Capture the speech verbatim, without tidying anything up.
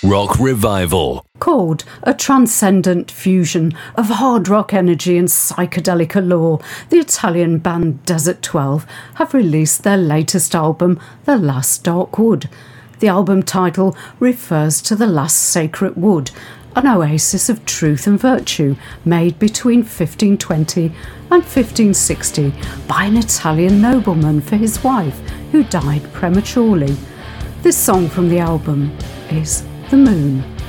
rock revival. Called a transcendent fusion of hard rock energy and psychedelic allure, the Italian band Desert twelve have released their latest album, The Last Dark Wood. The album title refers to the last sacred wood, an oasis of truth and virtue made between fifteen twenty and fifteen sixty by an Italian nobleman for his wife, who died prematurely. This song from the album is The Moon.